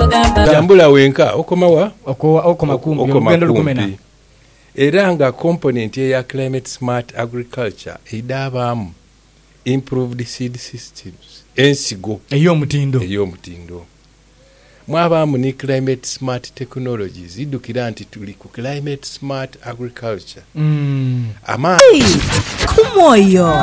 Jambula wenka okomawa okoma kumbi era nga component ya climate smart agriculture edabamu improved seed systems ensigo ey'omutindo mwabamu ni climate smart technologies idukira nti tuli ku climate smart agriculture kumoyo